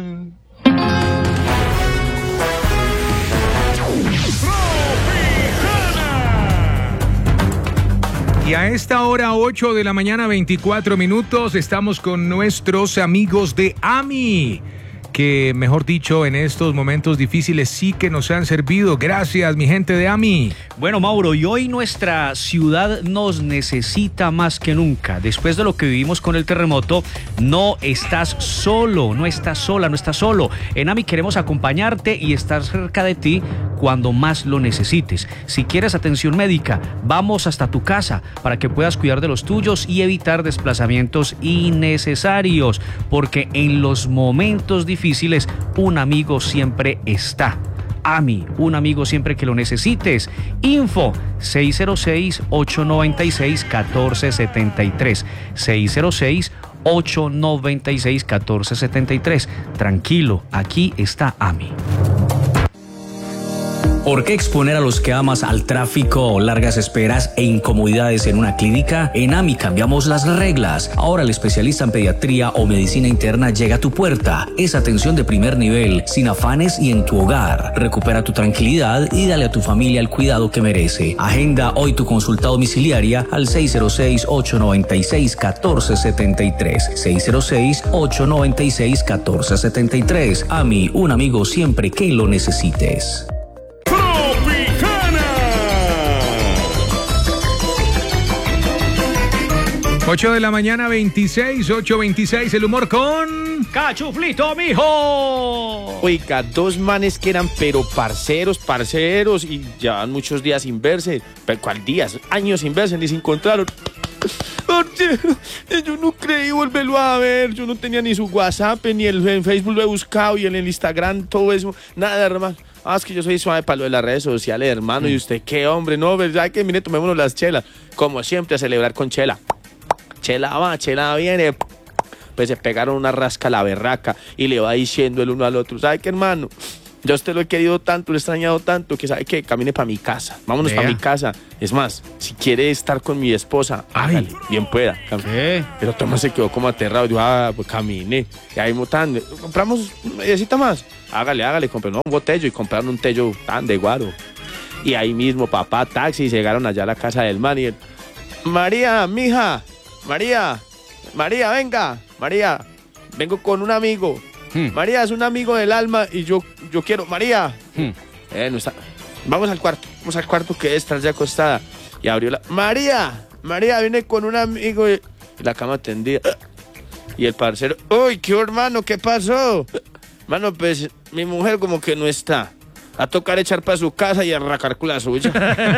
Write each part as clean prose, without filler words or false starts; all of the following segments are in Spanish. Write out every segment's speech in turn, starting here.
Y a esta hora, 8 de la mañana, 24 minutos, estamos con nuestros amigos de AMI, que, mejor dicho, en estos momentos difíciles sí que nos han servido. Gracias, mi gente de AMI. Bueno, Mauro, y hoy nuestra ciudad nos necesita más que nunca. Después de lo que vivimos con el terremoto, no estás solo, no estás sola, no estás solo. En AMI queremos acompañarte y estar cerca de ti cuando más lo necesites. Si quieres atención médica, vamos hasta tu casa para que puedas cuidar de los tuyos y evitar desplazamientos innecesarios, porque en los momentos difíciles un amigo siempre está. AMI, un amigo siempre que lo necesites. Info 606-896-1473. 606-896-1473. Tranquilo, aquí está AMI. ¿Por qué exponer a los que amas al tráfico, largas esperas e incomodidades en una clínica? En AMI cambiamos las reglas. Ahora el especialista en pediatría o medicina interna llega a tu puerta. Es atención de primer nivel, sin afanes y en tu hogar. Recupera tu tranquilidad y dale a tu familia el cuidado que merece. Agenda hoy tu consulta domiciliaria al 606-896-1473. 606-896-1473. AMI, un amigo siempre que lo necesites. 8 de la mañana, 8:26, el humor con... ¡Cachuflito, mijo! Oiga, dos manes que eran pero parceros, y llevaban muchos días sin verse. ¿Pero cuál días? Años sin verse, ni se encontraron. Yo no creí volverlo a ver. Yo no tenía ni su WhatsApp, ni en Facebook lo he buscado, y en el Instagram, todo eso. Nada, hermano. Es que yo soy suave para lo de las redes sociales, hermano. Y usted, qué hombre, no, ¿verdad? Que mire, tomémonos las chelas. Como siempre, a celebrar con chela. Chela va, chela viene. Pues se pegaron una rasca a la berraca y le va diciendo el uno al otro: ¿sabe qué, hermano? Yo a usted lo he querido tanto, lo he extrañado tanto, que sabe que camine para mi casa. Vámonos para mi casa. Es más, si quiere estar con mi esposa, hágale, bien pueda. Pero Tomás se quedó como aterrado. Dijo, pues camine. Y ahí mutando, compramos mediecita más. Hágale, compré un botello y compraron un tello tan de guaro. Y ahí mismo, papá, taxi, llegaron allá a la casa del man y él: María, mija, María, venga, María, vengo con un amigo. María es un amigo del alma y yo quiero, María. No está. Vamos al cuarto que está ya acostada. Y abrió la... María, viene con un amigo y la cama tendida. Y el parcero: uy, qué hermano, ¿qué pasó? Mano, pues mi mujer como que no está. A tocar echar para su casa y arrancar con la suya.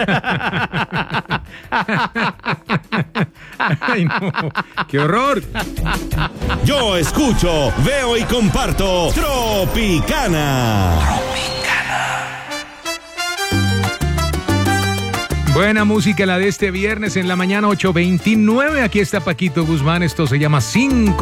Ay, no, qué horror. Yo escucho, veo y comparto Tropicana. Buena música la de este viernes en la mañana, 8:29. Aquí está Paquito Guzmán. Esto se llama 5.